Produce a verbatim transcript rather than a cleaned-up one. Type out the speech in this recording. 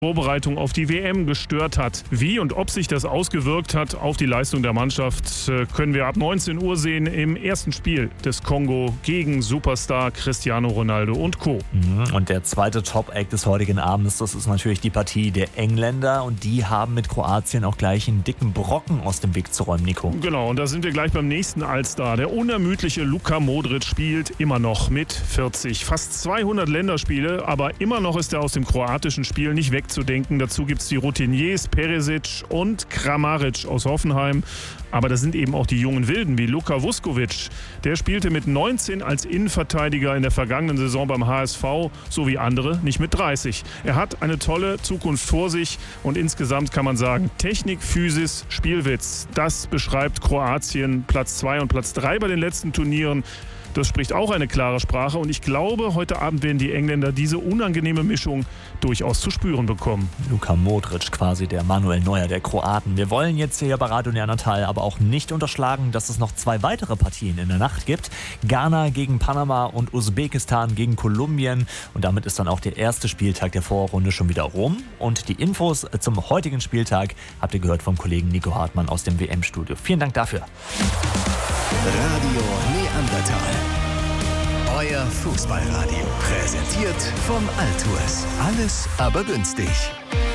Vorbereitung auf die W M gestört hat. Wie und ob sich das ausgewirkt hat auf die Leistung der Mannschaft, können wir ab neunzehn Uhr sehen im ersten Spiel des Kongo gegen Superstar Cristiano Ronaldo und Co. Und der zweite Top-Act des heutigen Abends, das ist natürlich die Partie der Engländer, und die haben mit Kroatien auch gleich einen dicken Brocken aus dem Weg zu räumen, Nico. Genau, und da sind wir gleich beim nächsten Allstar. Der unermüdliche Luka Modric spielt immer noch mit vierzig. Fast zweihundert Länderspiele, aber immer noch ist er aus dem kroatischen Spiel nicht weg zu denken. Dazu gibt es die Routiniers Perisic und Kramaric aus Hoffenheim. Aber das sind eben auch die jungen Wilden wie Luka Vuskovic. Der spielte mit neunzehn als Innenverteidiger in der vergangenen Saison beim H S V, so wie andere nicht mit dreißig. Er hat eine tolle Zukunft vor sich und insgesamt kann man sagen, Technik, Physis, Spielwitz. Das beschreibt Kroatien Platz zwei und Platz drei bei den letzten Turnieren. Das spricht auch eine klare Sprache und ich glaube, heute Abend werden die Engländer diese unangenehme Mischung durchaus zu spüren bekommen. Luka Modric, quasi der Manuel Neuer der Kroaten. Wir wollen jetzt hier bei Radio Neandertal aber auch nicht unterschlagen, dass es noch zwei weitere Partien in der Nacht gibt. Ghana gegen Panama und Usbekistan gegen Kolumbien. Und damit ist dann auch der erste Spieltag der Vorrunde schon wieder rum. Und die Infos zum heutigen Spieltag habt ihr gehört vom Kollegen Nico Hartmann aus dem W M-Studio. Vielen Dank dafür. Radio Neandertal. Euer Fußballradio. Präsentiert von Altours. Alles aber günstig.